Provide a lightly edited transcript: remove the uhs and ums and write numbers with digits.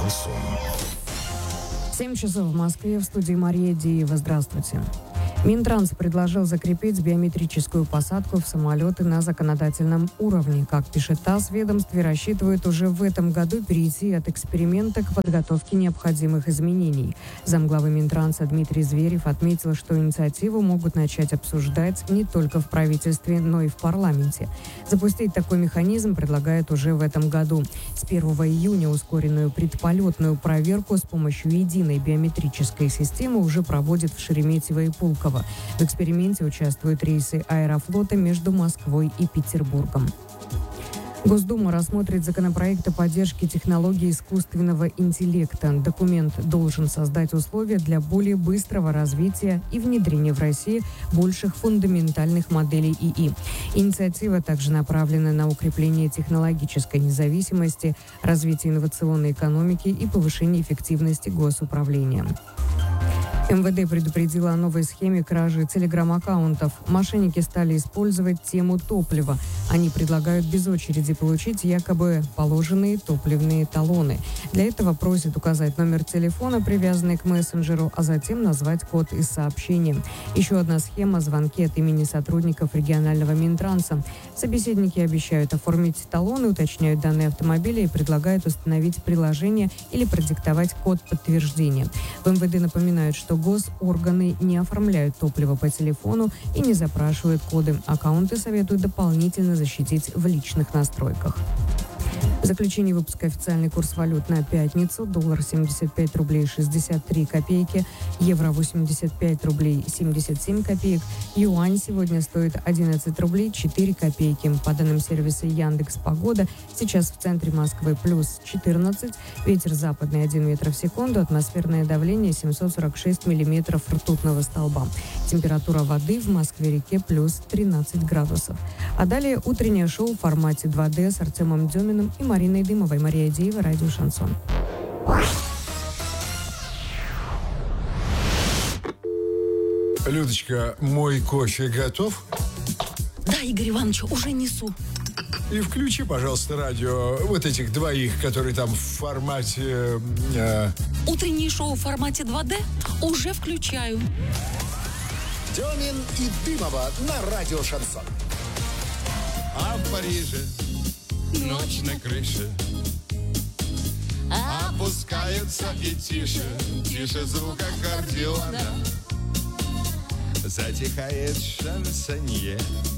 Шансон. 7 часов в Москве, в студии Мария Диева. Здравствуйте. Минтранс предложил закрепить биометрическую посадку в самолеты на законодательном уровне. Как пишет ТАСС, ведомство рассчитывает уже в этом году перейти от эксперимента к подготовке необходимых изменений. Замглавы Минтранса Дмитрий Зверев отметил, что инициативу могут начать обсуждать не только в правительстве, но и в парламенте. Запустить такой механизм предлагают уже в этом году. С 1 июня ускоренную предполетную проверку с помощью единой биометрической системы уже проводят в Шереметьево и Пулково. В эксперименте участвуют рейсы Аэрофлота между Москвой и Петербургом. Госдума рассмотрит законопроект о поддержке технологий искусственного интеллекта. Документ должен создать условия для более быстрого развития и внедрения в России больших фундаментальных моделей ИИ. Инициатива также направлена на укрепление технологической независимости, развитие инновационной экономики и повышение эффективности госуправления. МВД предупредила о новой схеме кражи телеграм-аккаунтов. Мошенники стали использовать тему топлива. Они предлагают без очереди получить якобы положенные топливные талоны. Для этого просят указать номер телефона, привязанный к мессенджеру, а затем назвать код из сообщения. Еще одна схема – звонки от имени сотрудников регионального Минтранса. Собеседники обещают оформить талоны, уточняют данные автомобиля и предлагают установить приложение или продиктовать код подтверждения. В МВД напоминают, что госорганы не оформляют топливо по телефону и не запрашивают коды. Аккаунты советуют дополнительно защитить в личных настройках. В заключении выпуска официальный курс валют на пятницу. Доллар 75 рублей 63 копейки, евро 85 рублей 77 копеек, юань сегодня стоит 11 рублей 4 копейки. По данным сервиса Яндекс.Погода, сейчас в центре Москвы плюс 14, ветер западный 1 метр в секунду, атмосферное давление 746 миллиметров ртутного столба. Температура воды в Москве-реке плюс 13 градусов. А далее утреннее шоу в формате 2D с Артемом Деминым и Мариной Дымовой. Мария Диева, радио «Шансон». Людочка, мой кофе готов? Да, Игорь Иванович, уже несу. И включи, пожалуйста, радио вот этих двоих, которые там в формате... Утреннее шоу в формате 2D уже включаю. Демин и Дымова на радио «Шансон». А в Париже ночь на крыше опускается и тише, тише звук аккордеона. Затихает шансонье,